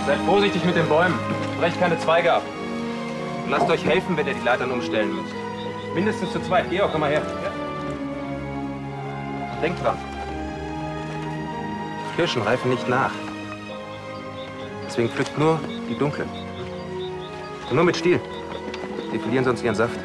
Seid vorsichtig mit den Bäumen. Brecht keine Zweige ab. Und lasst euch helfen, wenn ihr die Leitern umstellen müsst. Mindestens zu zweit. Georg, komm mal her. Ja. Denkt dran. Kirschen reifen nicht nach. Deswegen pflückt nur die dunklen. Und nur mit Stiel. Die verlieren sonst ihren Saft.